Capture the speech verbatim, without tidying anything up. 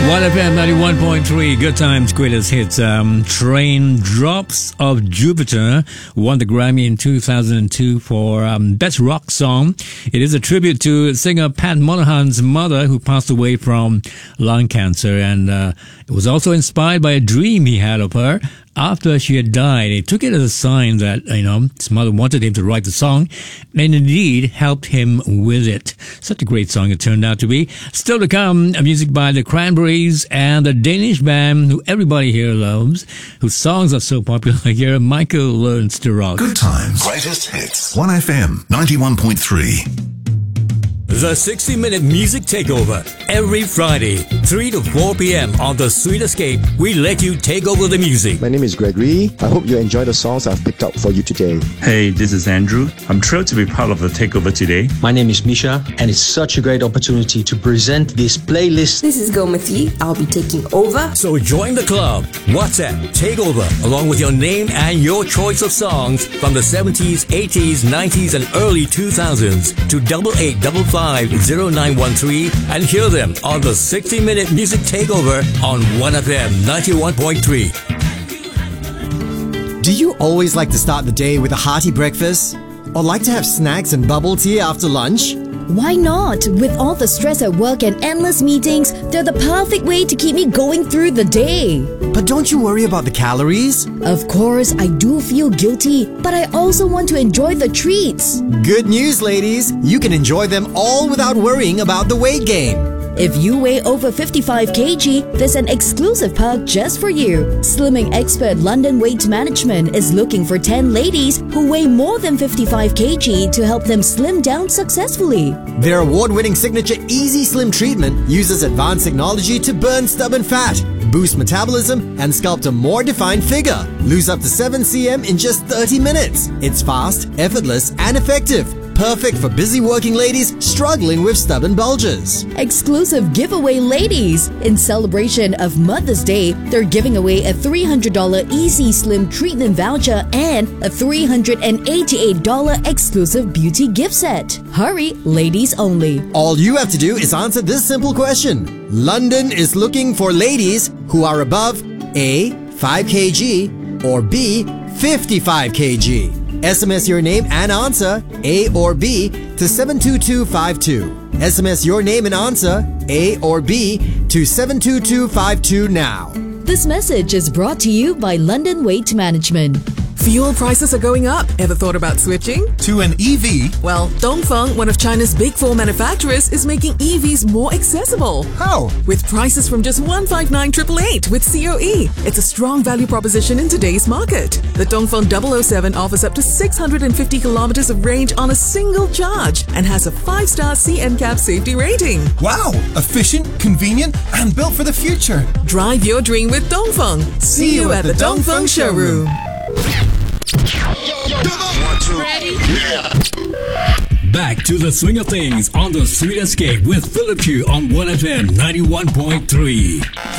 one F M ninety-one point three, good times, greatest hits. Um, Train Drops of Jupiter won the Grammy in two thousand two for um, Best Rock Song. It is a tribute to singer Pat Monahan's mother, who passed away from lung cancer, and uh, it was also inspired by a dream he had of her after she had died. He took it as a sign that, you know, his mother wanted him to write the song, and indeed helped him with it. Such a great song it turned out to be. Still to come, music by the Cranberries and the Danish band who everybody here loves, whose songs are so popular here, Michael Learns to Rock. Good times. Greatest hits. one F M ninety-one point three. The sixty minute Music Takeover. Every Friday, three to four p.m. on The Sweet Escape, we let you take over the music. My name is Gregory. I hope you enjoy the songs I've picked out for you today. Hey, this is Andrew. I'm thrilled to be part of the takeover today. My name is Misha, and it's such a great opportunity to present this playlist. This is Gomati. I'll be taking over. So join the club. WhatsApp Takeover, along with your name and your choice of songs from the seventies, eighties, nineties, and early two thousands to double eight double five zero nine one three and hear them on the sixty minute Music Takeover on one F M ninety-one point three. Do you always like to start the day with a hearty breakfast? Or like to have snacks and bubble tea after lunch? Why not? With all the stress at work and endless meetings, they're the perfect way to keep me going through the day. But don't you worry about the calories? Of course, I do feel guilty, but I also want to enjoy the treats. Good news, ladies! You can enjoy them all without worrying about the weight gain. If you weigh over fifty-five kilograms, there's an exclusive perk just for you. Slimming expert London Weight Management is looking for ten ladies who weigh more than fifty-five kilograms to help them slim down successfully. Their award-winning signature Easy Slim treatment uses advanced technology to burn stubborn fat, boost metabolism, and sculpt a more defined figure. Lose up to seven centimeters in just thirty minutes. It's fast, effortless, and effective. Perfect for busy working ladies struggling with stubborn bulges. Exclusive giveaway, ladies! In celebration of Mother's Day, they're giving away a three hundred dollars Easy Slim treatment voucher and a three hundred eighty-eight dollars exclusive beauty gift set. Hurry, ladies only. All you have to do is answer this simple question. London is looking for ladies who are above A. five kilograms or B. fifty-five kilograms. S M S your name and answer, A or B, to seven two two five two. S M S your name and answer, A or B, to seven two two five two now. This message is brought to you by London Weight Management. Fuel prices are going up. Ever thought about switching? To an E V? Well, Dongfeng, one of China's big four manufacturers, is making E Vs more accessible. How? With prices from just one five nine eight eight eight with C O E. It's a strong value proposition in today's market. The Dongfeng double oh seven offers up to six hundred fifty kilometers of range on a single charge and has a five star C N C A P safety rating. Wow! Efficient, convenient, and built for the future. Drive your dream with Dongfeng. See you at the Dongfeng showroom. Ready? Yeah. Back to the swing of things on The Sweet Escape with Philip Q on one F M ninety-one point three.